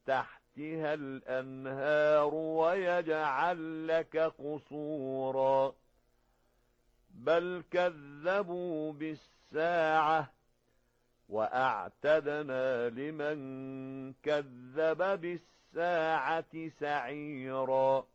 تحتها الأنهار ويجعل لك قصورا بل كذبوا بالساعة وأعتدنا لمن كذب بالساعة سعيرا